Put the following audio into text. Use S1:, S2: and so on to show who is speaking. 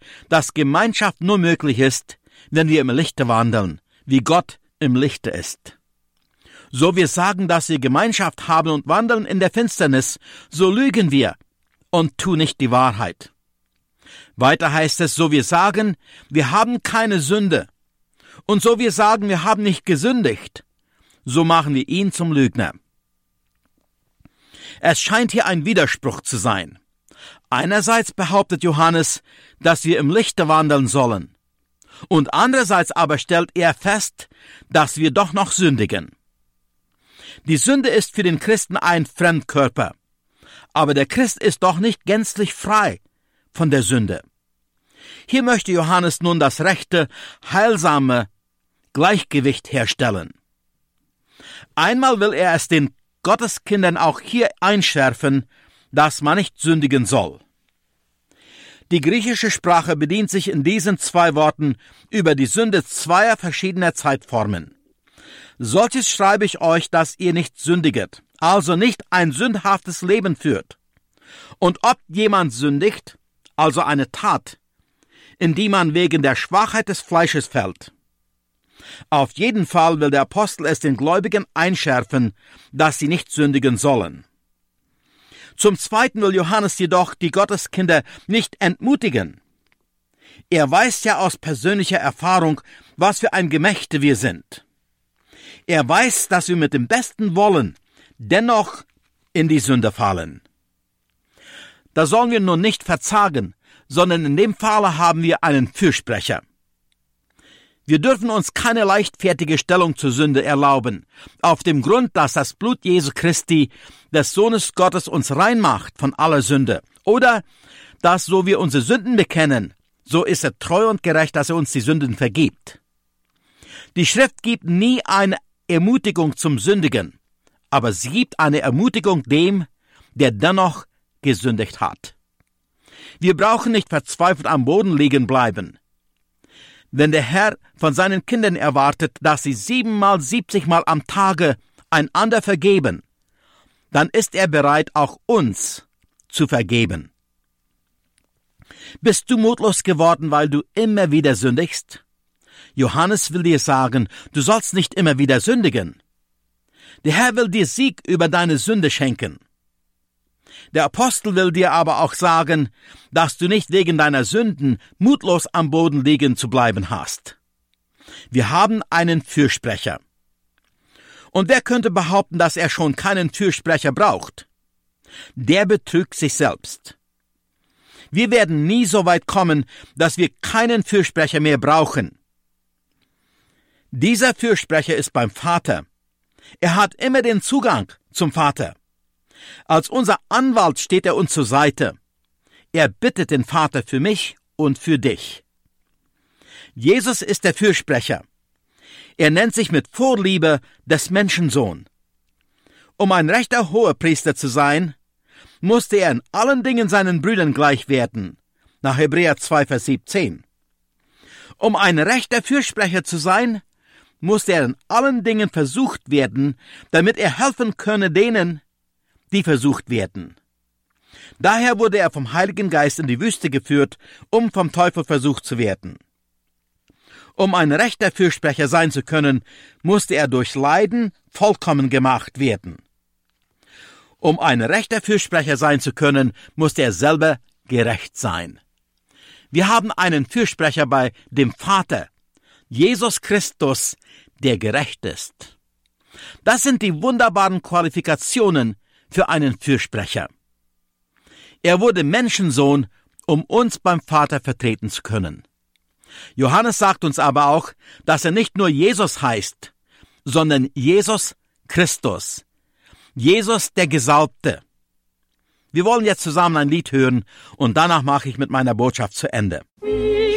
S1: dass Gemeinschaft nur möglich ist, wenn wir im Lichte wandeln, wie Gott im Lichte ist. So wir sagen, dass wir Gemeinschaft haben und wandeln in der Finsternis, so lügen wir und tun nicht die Wahrheit. Weiter heißt es, so wir sagen, wir haben keine Sünde. Und so wir sagen, wir haben nicht gesündigt, so machen wir ihn zum Lügner. Es scheint hier ein Widerspruch zu sein. Einerseits behauptet Johannes, dass wir im Lichte wandeln sollen. Und andererseits aber stellt er fest, dass wir doch noch sündigen. Die Sünde ist für den Christen ein Fremdkörper. Aber der Christ ist doch nicht gänzlich frei von der Sünde. Hier möchte Johannes nun das rechte, heilsame Gleichgewicht herstellen. Einmal will er es den Gotteskindern auch hier einschärfen, dass man nicht sündigen soll. Die griechische Sprache bedient sich in diesen 2 Worten über die Sünde 2 verschiedener Zeitformen. Solches schreibe ich euch, dass ihr nicht sündiget, also nicht ein sündhaftes Leben führt. Und ob jemand sündigt, also eine Tat, in die man wegen der Schwachheit des Fleisches fällt. Auf jeden Fall will der Apostel es den Gläubigen einschärfen, dass sie nicht sündigen sollen. Zum Zweiten will Johannes jedoch die Gotteskinder nicht entmutigen. Er weiß ja aus persönlicher Erfahrung, was für ein Gemächte wir sind. Er weiß, dass wir mit dem besten Wollen dennoch in die Sünde fallen. Da sollen wir nun nicht verzagen, sondern in dem Falle haben wir einen Fürsprecher. Wir dürfen uns keine leichtfertige Stellung zur Sünde erlauben, auf dem Grund, dass das Blut Jesu Christi, des Sohnes Gottes, uns rein macht von aller Sünde. Oder, dass so wir unsere Sünden bekennen, so ist er treu und gerecht, dass er uns die Sünden vergibt. Die Schrift gibt nie eine Ermutigung zum Sündigen, aber sie gibt eine Ermutigung dem, der dennoch gesündigt hat. Wir brauchen nicht verzweifelt am Boden liegen bleiben. Wenn der Herr von seinen Kindern erwartet, dass sie 7-mal, 70-mal am Tage einander vergeben, dann ist er bereit, auch uns zu vergeben. Bist du mutlos geworden, weil du immer wieder sündigst? Johannes will dir sagen, du sollst nicht immer wieder sündigen. Der Herr will dir Sieg über deine Sünde schenken. Der Apostel will dir aber auch sagen, dass du nicht wegen deiner Sünden mutlos am Boden liegen zu bleiben hast. Wir haben einen Fürsprecher. Und wer könnte behaupten, dass er schon keinen Fürsprecher braucht? Der betrügt sich selbst. Wir werden nie so weit kommen, dass wir keinen Fürsprecher mehr brauchen. Dieser Fürsprecher ist beim Vater. Er hat immer den Zugang zum Vater. Als unser Anwalt steht er uns zur Seite. Er bittet den Vater für mich und für dich. Jesus ist der Fürsprecher. Er nennt sich mit Vorliebe des Menschensohn. Um ein rechter Hohepriester zu sein, musste er in allen Dingen seinen Brüdern gleich werden, nach Hebräer 2, Vers 17. Um ein rechter Fürsprecher zu sein, musste er in allen Dingen versucht werden, damit er helfen könne denen, die versucht werden. Daher wurde er vom Heiligen Geist in die Wüste geführt, um vom Teufel versucht zu werden. Um ein rechter Fürsprecher sein zu können, musste er durch Leiden vollkommen gemacht werden. Um ein rechter Fürsprecher sein zu können, musste er selber gerecht sein. Wir haben einen Fürsprecher bei dem Vater, Jesus Christus, der gerecht ist. Das sind die wunderbaren Qualifikationen für einen Fürsprecher. Er wurde Menschensohn, um uns beim Vater vertreten zu können. Johannes sagt uns aber auch, dass er nicht nur Jesus heißt, sondern Jesus Christus. Jesus der Gesalbte. Wir wollen jetzt zusammen ein Lied hören und danach mache ich mit meiner Botschaft zu Ende.